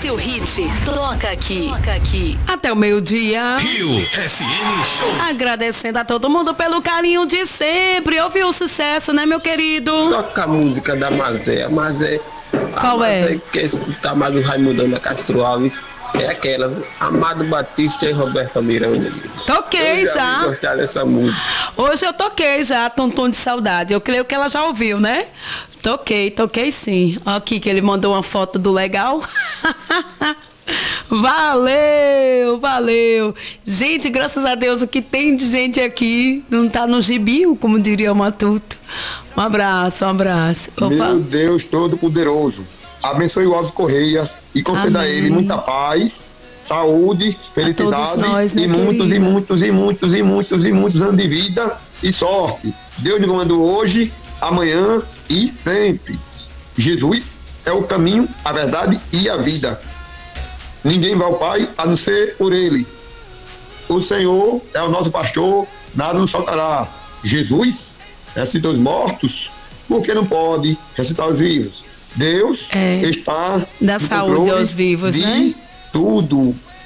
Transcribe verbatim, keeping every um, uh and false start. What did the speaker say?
seu hit, toca aqui. Toca aqui. Até o meio-dia. Rio F M Show. Agradecendo a todo mundo pelo carinho de sempre. Ouviu o sucesso, né, meu querido? Toca a música da Mazé. A Mazé. Qual a é? Mazé quer escutar mais do Raimundo Ana Castro Alves. É aquela, Amado Batista e Roberta Miranda. Toquei eu já. já. vi gostar dessa música. Hoje eu toquei já, Tom Tom de Saudade. Eu creio que ela já ouviu, né? Toquei, toquei sim. Ó, aqui que ele mandou uma foto do legal. Valeu, valeu. Gente, graças a Deus, o que tem de gente aqui não tá no gibi, como diria o Matuto. Um abraço, um abraço. Opa. Meu Deus Todo-Poderoso, abençoe o Alves Correia e conceda a ele muita paz, saúde, felicidade nós, né, e muitos querida? e muitos e muitos e muitos e muitos anos de vida e sorte. Deus lhe comanda hoje, amanhã e sempre. Jesus é o caminho, a verdade e a vida. Ninguém vai ao Pai a não ser por Ele. O Senhor é o nosso pastor, nada nos faltará. Jesus ressuscitou os mortos, porque não pode ressuscitar os vivos. Deus É, está dá no saúde controle aos vivos, de né? tudo.